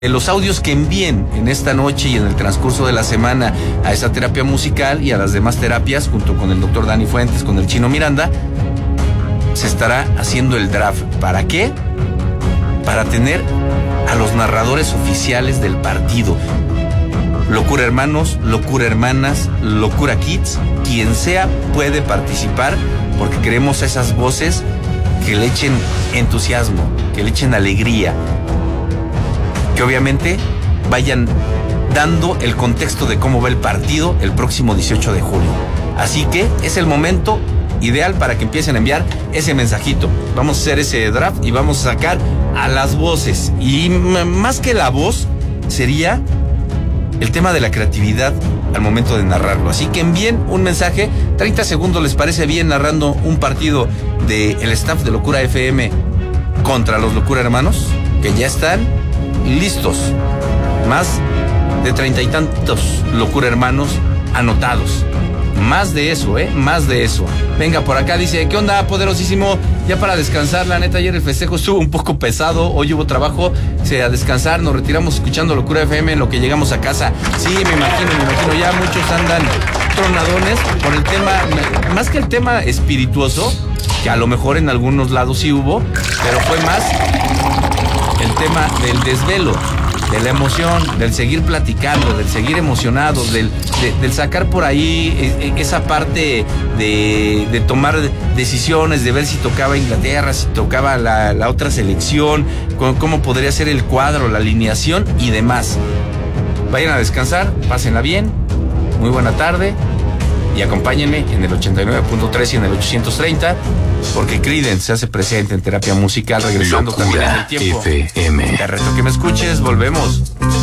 los audios que envíen en esta noche y en el transcurso de la semana a esa terapia musical y a las demás terapias, junto con el doctor Dani Fuentes, con el Chino Miranda, se estará haciendo el draft. ¿Para qué? Para tener a los narradores oficiales del partido. Locura Hermanos, Locura Hermanas, Locura Kids, quien sea puede participar, porque queremos esas voces que le echen entusiasmo, que le echen alegría, que obviamente vayan dando el contexto de cómo va el partido el próximo 18 de julio. Así que es el momento ideal para que empiecen a enviar ese mensajito. Vamos a hacer ese draft y vamos a sacar a las voces. Y más que la voz, sería el tema de la creatividad al momento de narrarlo. Así que envíen un mensaje, 30 segundos, ¿les parece bien narrando un partido del staff de Locura FM contra los Locura Hermanos? Que ya están listos. Más de 30 y tantos Locura Hermanos anotados. Más de eso, más de eso. Venga, por acá dice, ¿qué onda, poderosísimo? Ya para descansar, la neta, ayer el festejo estuvo un poco pesado, hoy hubo trabajo, a descansar, nos retiramos escuchando Locura FM en lo que llegamos a casa. Sí, me imagino, ya muchos andan tronadones por el tema, más que el tema espirituoso, que a lo mejor en algunos lados sí hubo, pero fue más el tema del desvelo, de la emoción, del seguir platicando, del seguir emocionados, del sacar por ahí esa parte de tomar decisiones, de ver si tocaba Inglaterra, si tocaba la otra selección, cómo podría ser el cuadro, la alineación y demás. Vayan a descansar, pásenla bien, muy buena tarde y acompáñenme en el 89.3 y en el 830, porque Creedence se hace presente en terapia musical, regresando también en el tiempo. FM. Te reto que me escuches, volvemos.